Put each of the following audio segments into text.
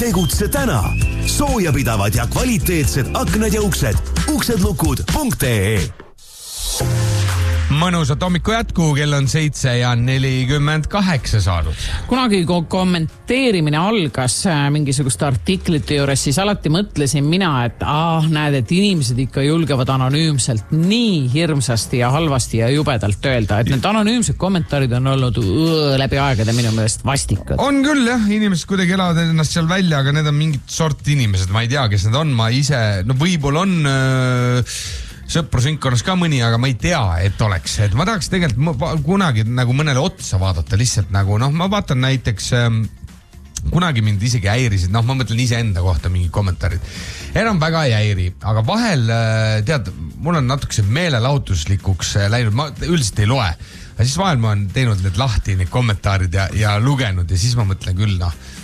Tegutse täna. Soojapidavad ja kvaliteetsed aknad ja uksedlukud.ee. Mõnusat hommiku jätku, kell on 7:48 saanud. Kunagi kui kommenteerimine algas mingisuguste artiklite juures, siis alati mõtlesin mina, et näed, et inimesed ikka julgevad anonüümselt nii hirmsasti ja halvasti ja jubedalt öelda, et need anonüümsed kommentaarid on olnud läbi aegade minu meelest vastikud. On küll jah, inimesed kuidagi elavad ennast seal välja, aga need on mingid sorti inimesed, ma ei tea, kes need on, ma ise, võib-olla on sõprusünkkonnas ka mõni, aga ma ei tea, et oleks. Et ma tahaks tegelikult kunagi nagu mõnele otsa vaadata lihtsalt nagu, ma vaatan näiteks, kunagi mind isegi häirisid, ma mõtlen iseenda kohta mingid kommentaarid. Enam väga ei häiri, aga vahel, tead, mul on natukese meelelahutuslikuks läinud, ma üldiselt ei loe. Ja siis vahel ma olen teinud need lahti, need kommentaarid ja lugenud ja siis ma mõtlen küll,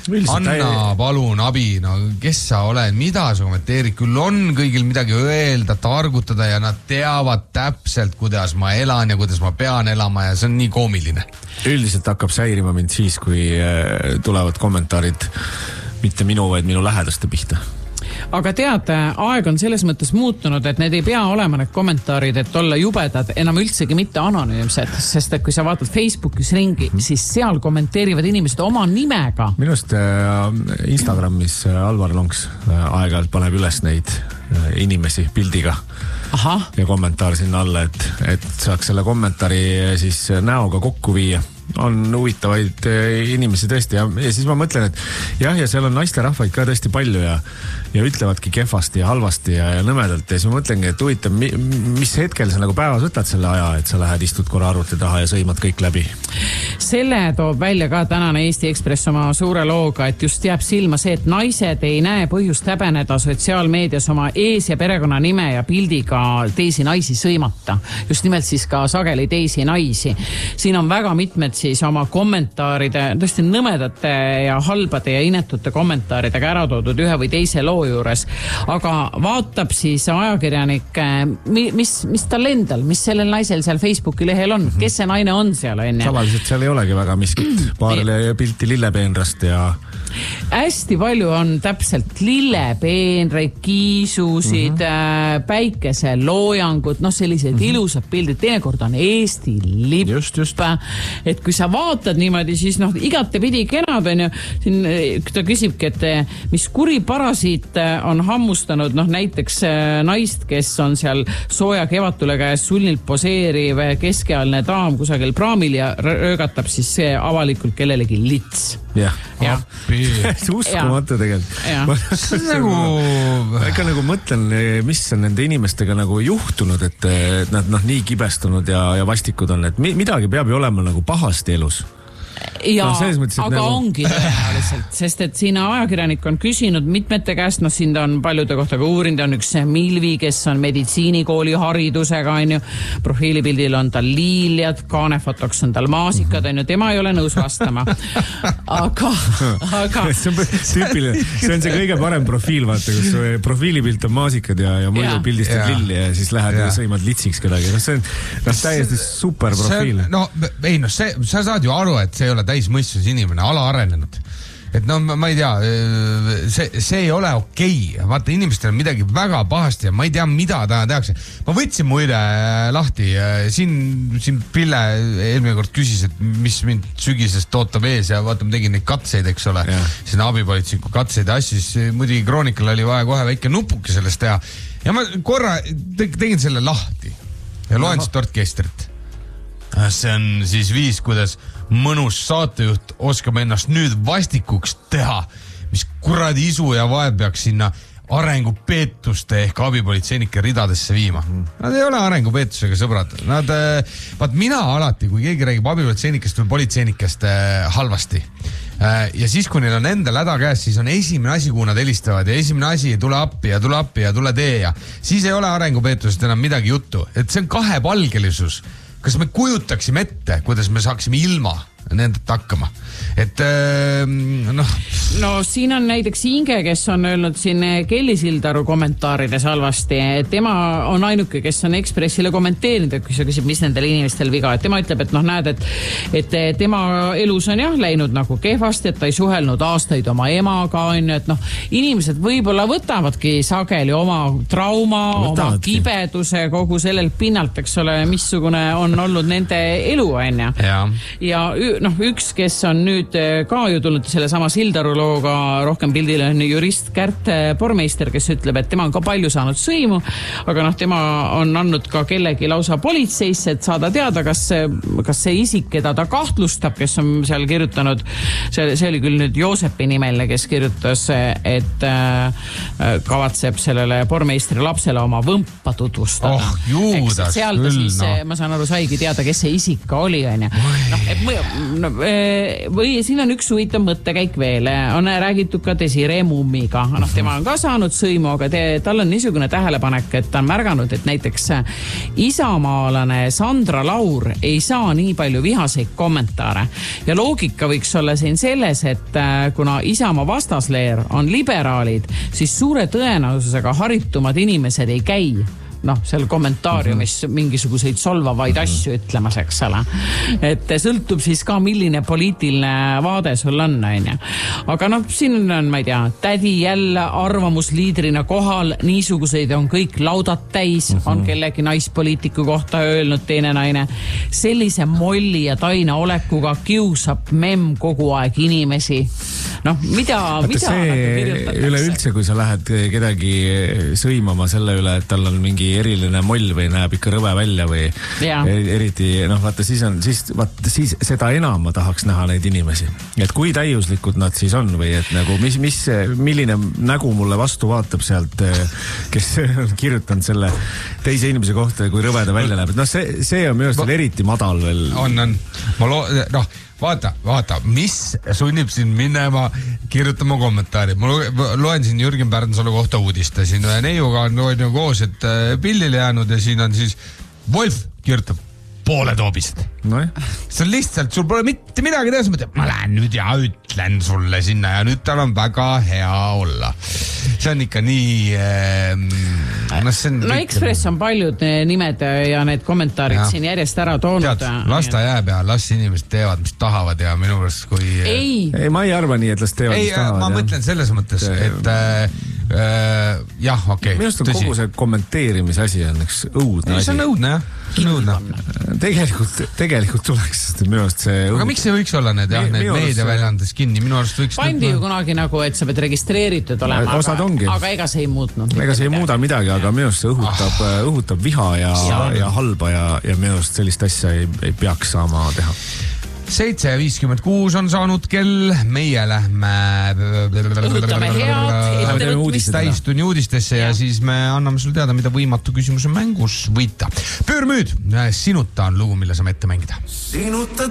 Anna, palun, abi, kes sa oled, mida sa kommenteerid, küll on kõigil midagi öelda, targutada ja nad teavad täpselt, kuidas ma elan ja kuidas ma pean elama ja see on nii koomiline. Üldiselt hakkab säirima mind siis, kui tulevad kommentaarid mitte minu, vaid minu lähedaste pihta. Aga tead, aeg on selles mõttes muutunud, et need ei pea olema need kommentaarid, et olla jubedad, enam üldsegi mitte anonüümsed, sest et kui sa vaatad Facebookis ringi, siis seal kommenteerivad inimesed oma nimega. Minust Instagramis Alvar Lonks aeg-ajalt paneb üles neid inimesi pildiga. Aha. Ja kommentaar sinna alla, et saaks selle kommentaari siis näoga kokku viia. On huvitavaid inimesi tõesti ja siis ma mõtlen, et ja seal on naisterahvaid ka tõesti palju ja ütlevadki kehvasti ja halvasti ja nõmedalt ja siis ma mõtlengi, et huvitav, mis hetkel sa nagu päevas võtad selle aja, et sa lähed istud korra arvuti taha ja sõimad kõik läbi. Selle toob välja ka tänane Eesti Ekspress oma suure looga, et just jääb silma see, et naised ei näe põhjust häbeneda sotsiaalmeedias oma ees- ja perekonna nime ja pildiga teisi naisi sõimata. Just nimelt siis ka sageli teisi naisi. Siin on väga mitmed siis oma kommentaaride, tõesti nõmedate ja halbade ja inetute kommentaaridega ära toodud ühe või teise loo juures. Aga vaatab siis ajakirjanik, mis tal endal, mis sellel naisel seal Facebooki lehel on, kes see naine on seal enne. Tavaliselt seal ei olegi väga miskit. Paarile pilti lillepeenrast ja... Hästi palju on täpselt lillepeenreid, kiisusid, päikeseloojangud, sellised ilusad pildid. Teinekord on Eesti lipp. Just. Et kui sa vaatad niimoodi, siis igatepidi kenad on ju. Siin ta küsibki, et mis kuri parasiit on hammustanud näiteks naist, kes on seal sooja kevatule käes sulnilt poseeriv keskealne daam kusagil praamil ja röögatab siis see avalikult kellelegi lits. Jah. Appi. Uskumatu tegelikult. Ma ikka nagu mõtlen, mis on nende inimestega nagu juhtunud, et nad nii kibestunud ja vastikud on, et midagi peab ju olema nagu pahasti elus. Ja, aga ongi tõenäoliselt, sest et siin ajakirjanik on küsinud mitmete käest, siin on paljude kohta ka uurinud, on üks Milvi, kes on meditsiinikooli haridusega, profiilipildil on tal liiljad, kaanefotoks on tal maasikad, tema ei ole nõus vastama. Aga... See on tüüpiline, see on see kõige parem profiil, vaata, kus profiilipilt on maasikad ja muidu pildistad lilli ja siis lähed ja sõimad litsiks kedagi. See on täiesti super profiil. Sa saad ju aru, et see ei ole täismõistus inimene, alaarenenud. Et ma ei tea, see ei ole okei. Vaata, inimestel on midagi väga pahasti ja ma ei tea, mida ta tehakse. Ma võtsin muide lahti, siin Pille eelmine kord küsis, et mis mind sügisest ootab ees ja vaata, ma tegin neid katseid, eks ole. Siin abipolitsiku katseid ja asju, siis muidugi Kroonikal oli vaja kohe väike nupuke sellest teha. Ja ma korra tegin selle lahti ja loen siit orkestrit. See on siis viis, kuidas mõnus saatejuht oskab ennast nüüd vastikuks teha, mis kuradi isu ja vaev peaks sinna arengupeetuste ehk abipolitseinike ridadesse viima. Nad ei ole arengupeetusega sõbrad. Mina alati, kui keegi räägib abipolitseinikest või politseinikest halvasti ja siis, kui neil on endal häda käes, siis on esimene asi, kuhu nad helistavad ja esimene asi, tule appi ja tule tee ja siis ei ole arengupeetusest enam midagi juttu. Et see on kahepalgelisus. Kas me kujutaksime ette, kuidas me saaksime ilma nendelt hakkama? Et no siin on näiteks Inge, kes on öelnud siin Kelly Sildaru kommentaarides halvasti, et tema on ainuke, kes on Ekspressile kommenteerinud, et kui sa küsib, mis nendel inimestel viga, et tema ütleb, et noh, näed, et tema elus on jah läinud nagu kehvasti, et ta ei suhelnud aastaid oma emaga, on ju, et noh, inimesed võib-olla võtavadki sageli oma trauma, oma kibeduse, kogu sellel pinnalt, eks ole, missugune on olnud nende elu, on ju. Ja noh, üks, kes on nüüd ka ju tulnud sellesama Sildaru looga rohkem pildile, on jurist Kärt Pormeister, kes ütleb, et tema on ka palju saanud sõimu, aga noh, tema on andnud ka kellegi lausa politseisse, et saada teada, kas see isik, keda ta kahtlustab, kes on seal kirjutanud, see oli küll nüüd Joosepi nimeline, kes kirjutas, et kavatseb sellele Pormeistri lapsele oma võmpa tutvustada. Juudas küll, siis, ma saan aru, saigi teada, kes see isik ka oli, on ju. Või siin on üks huvitav mõttekäik veel. On räägitud ka Desiree Mummiga. Noh, tema on ka saanud sõimu, aga tal on niisugune tähelepanek, et ta on märganud, et näiteks isamaalane Sandra Laur ei saa nii palju vihaseid kommentaare. Ja loogika võiks olla siin selles, et kuna Isamaa vastasleer on liberaalid, siis suure tõenäosusega haritumad inimesed ei käi seal kommentaariumis mingisuguseid solvavaid asju ütlemas, eks ole. Et sõltub siis ka, milline poliitiline vaade sul on, on ju. Aga siin on, ma ei tea, tädi jälle arvamusliidrina kohal, niisuguseid on kõik laudad täis, on kellegi naispoliitiku kohta öelnud teine naine. Sellise molli ja taina olekuga kiusab memm kogu aeg inimesi. Mida kirjutatakse? Üleüldse, kui sa lähed kedagi sõimama selle üle, et tal on mingi eriline moll või näeb ikka rõve välja või eriti, vaata siis seda enam ma tahaks näha neid inimesi. Et kui täiuslikud nad siis on või et nagu milline nägu mulle vastu vaatab sealt, kes on kirjutanud selle teise inimese kohta, kui rõve ta välja näeb. See on minu arust eriti madal veel. Vaata, mis sunnib siin minema kirjutama kommentaari. Ma loen siin Jürgen Pärnsalu kohta uudist. Siin ühe neiuga on koos, et pillile jäänud ja siin on siis Wolf kirjutab poole toobist. See on lihtsalt, sul pole mitte midagi teha, sa mõtled, ma lähen nüüd ja ütlen sulle sinna ja nüüd tal on väga hea olla. See on ikka nii... Ekspress on paljud nimed ja need kommentaarid siin järjest ära toonud. Las ta jääb ja las inimesed teevad, mis tahavad ja minu arust kui... Ei, ma ei arva nii, et las teevad, mis tahavad. Ma mõtlen selles mõttes, et jah, okei. Minu arust on kogu see kommenteerimise asi on üks õudne asi. See on õudne, jah. Tegelikult tuleks, sest minu arust see... Aga miks see võiks olla need meediaväljandes kinni? Minu arust võiks... Pandi ju kunagi nagu, et sa pead registreeritud olema, aga ega see ei muutnud. Ega see ei muuda midagi, aga minu arust see õhutab viha ja halba ja minu arust sellist asja ei peaks saama teha. 7:56 on saanud kell, meie lähme täistunni uudistesse ja siis me anname sulle teada, mida võimatu küsimuse mängus võita. Pöörmüüd, sinuta on lugu, mille saame ette mängida.